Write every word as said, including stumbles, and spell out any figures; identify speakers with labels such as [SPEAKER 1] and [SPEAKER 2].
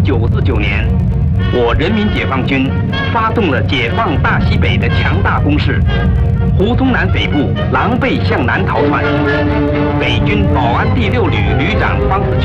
[SPEAKER 1] 九四九年，我人民解放军发动了解放大西北的强大攻势，胡宗南北部狼狈向南逃窜，北军保安第六旅旅长方子